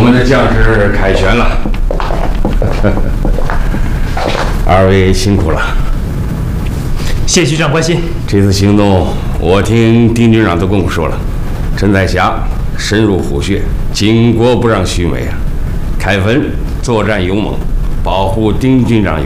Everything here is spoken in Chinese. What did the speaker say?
们的将士凯旋了，二位辛苦了。 谢局长关心。 这次行动，我听丁军长都跟我说了，陈彩霞深入虎穴，巾帼不让须眉啊。凯文作战勇猛，保护丁军长有